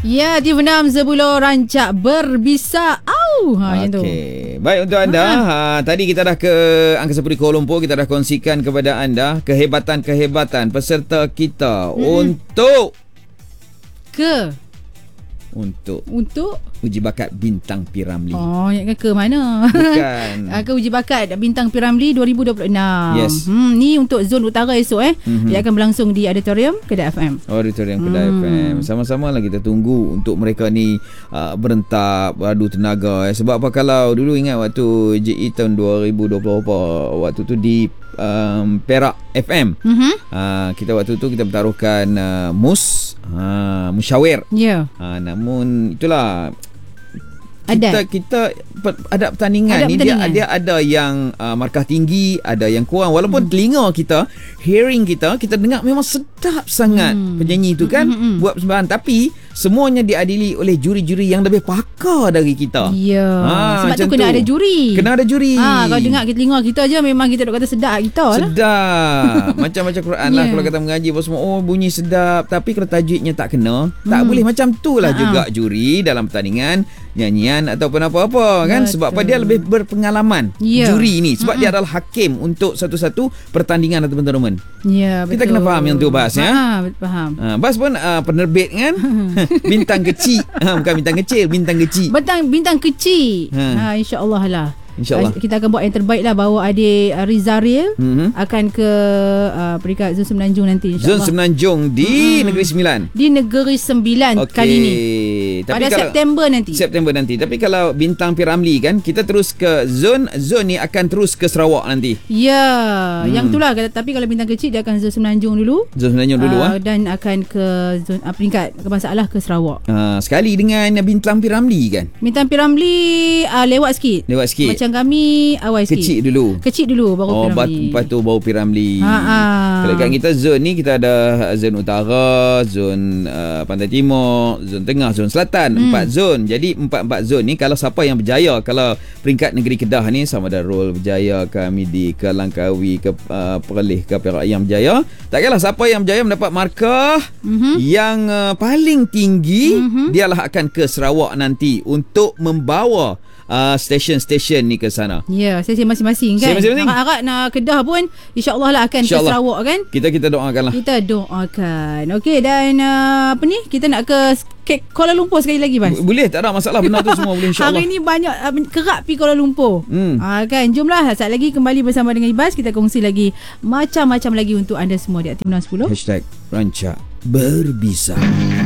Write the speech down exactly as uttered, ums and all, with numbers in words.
Ya, T V enam Zebulon Rancak Berbisa. Au. Ha, macam tu. Okey. Baik untuk anda. Ha. Ha, tadi kita dah ke Angkasa Puri Kuala Lumpur. Kita dah kongsikan kepada anda kehebatan-kehebatan peserta kita hmm. untuk ke untuk untuk uji bakat Bintang P. Ramlee. Oh, ingatkan ke mana? Bukan. Ke uji bakat Bintang P. Ramlee dua ribu dua puluh enam. Yes. Hmm, ni untuk zon utara esok eh. Mm-hmm. Dia akan berlangsung di auditorium Kedah F M. Auditorium Kedah hmm. F M. Sama-sama lah kita tunggu untuk mereka ni uh, berentak, beradu tenaga eh. Sebab apa, kalau dulu ingat waktu J E tahun dua ribu dua puluh waktu tu di um, Perak F M. Mm-hmm. Uh, kita waktu tu kita bertaruhkan uh, mus uh, musyawir. Ya. Yeah. Uh, namun itulah kita ada. kita ada pertandingan ada ni pertandingan. dia dia ada yang uh, markah tinggi, ada yang kurang, walaupun hmm. telinga kita, hearing kita kita dengar memang sedap sangat hmm. penyanyi tu kan hmm, hmm, hmm. buat persembahan, tapi semuanya diadili oleh juri-juri yang lebih pakar dari kita. Ya. Ha, sebab tu kena tu. ada juri. Kena ada juri. Ha, kalau dengar kita telinga kita aja memang kita dok kata sedap kita lah. Sedap. Macam-macam Quran yeah. lah kalau kata mengaji apa semua, oh bunyi sedap, tapi kalau tajwidnya tak kena, hmm. tak boleh. Macam tu lah ha. juga juri dalam pertandingan nyanyian ataupun apa-apa kan. Betul. Sebab apa, dia lebih berpengalaman yeah. juri ni, sebab mm-hmm. dia adalah hakim untuk satu-satu pertandingan ataupun tournament. Ya, betul. Kita kena faham yang tu, Bas. Ya, ha, faham. Ha, Bas pun uh, penerbit kan. Bintang kecil. Ha, bukan bintang kecil, bintang kecil. Bintang bintang kecil. Ha, ha insya-Allah lah. InsyaAllah. Kita akan buat yang terbaik lah. Bawa adik Rizaril mm-hmm. akan ke uh, peringkat Zon Semenanjung nanti, Zon Semenanjung di hmm. Negeri Sembilan. Di Negeri Sembilan okay. kali ni. Tapi pada kalau, September nanti. September nanti. Tapi kalau Bintang P. Ramlee kan, kita terus ke zon Zon ni akan terus ke Sarawak nanti. Ya, hmm. yang itulah. Tapi kalau Bintang Kecil dia akan Zon Semenanjung dulu. Zon Semenanjung dulu uh, ah. Dan akan ke zon uh, peringkat kebangsaan ke Sarawak. Uh, sekali dengan Bintang P. Ramlee kan. Bintang P. Ramlee uh, lewat sikit. Lewat sikit. Macam kami awal sikit. Kecil dulu. Kecil dulu baru oh, P. Ramlee. Lepas tu baru P. Ramlee. Ha, ha. Kalau kat kita zon ni kita ada zon utara, zon uh, Pantai Timur, zon tengah, zon selatan. Hmm. Empat zon. Jadi empat-empat zon ni kalau siapa yang berjaya, kalau peringkat negeri Kedah ni sama ada Rol berjaya ke Amidi ke Langkawi ke uh, Perlis ke Perak yang berjaya, tak kiralah siapa yang berjaya mendapat markah mm-hmm. yang uh, paling tinggi, mm-hmm. dialah akan ke Sarawak nanti untuk membawa Uh, stesen-stesen ni ke sana. Ya, stesen masing-masing kan. Harap-harap nak Kedah pun insya-Allah lah akan insya ke Sarawak kan. Kita kita doakanlah. Kita doakan. Okey, dan uh, apa ni? Kita nak ke Kuala Lumpur sekali lagi, Bas. Boleh, tak ada masalah, benda tu semua boleh insya-Allah. Hari ni banyak uh, kerap pergi Kuala Lumpur. Hmm. Uh, kan, jomlah saat lagi kembali bersama dengan Ibas, kita kongsi lagi macam-macam lagi untuk anda semua di Aktif enam sepuluh. Hashtag Rancak Berbisa.